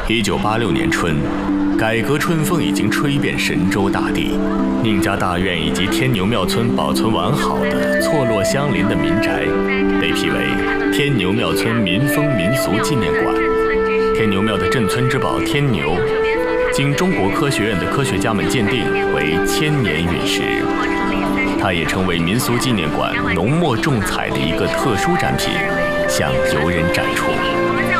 1986年春，改革春风已经吹遍神州大地，宁家大院以及天牛庙村保存完好的错落相邻的民宅，被批为天牛庙村民风民俗纪念馆。天牛庙的镇村之宝天牛，经中国科学院的科学家们鉴定为1000年陨石，它也成为民俗纪念馆浓墨重彩的一个特殊展品，向游人展出。